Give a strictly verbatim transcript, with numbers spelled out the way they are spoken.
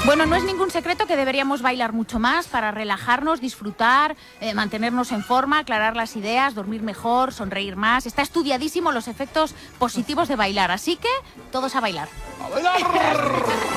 Bueno, no es ningún secreto que deberíamos bailar mucho más para relajarnos, disfrutar, eh, mantenernos en forma, aclarar las ideas, dormir mejor, sonreír más. Está estudiadísimo los efectos positivos de bailar, así que todos a bailar. ¡A bailar!